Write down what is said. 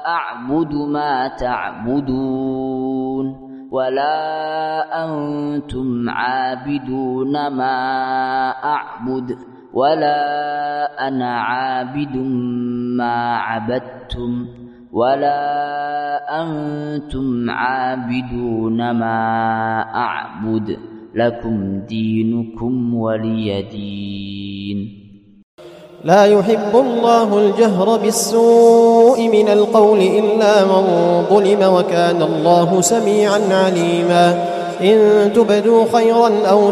أعبد ما تعبدون ولا أنتم عابدون ما أعبد ولا أنا عابد ما عبدتم ولا أنتم عابدون ما أعبد لكم دينكم ولي دين. لا يحب الله الجهر بالسوء من القول إلا من ظلم وكان الله سميعا عليما. إن تبدوا خيرا أو